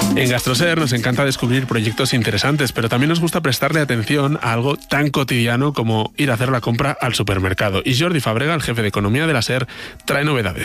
En GastroSer nos encanta descubrir proyectos interesantes, pero también nos gusta prestarle atención a algo tan cotidiano como ir a hacer la compra al supermercado. Y Jordi Fàbrega, el jefe de economía de la SER, trae novedades.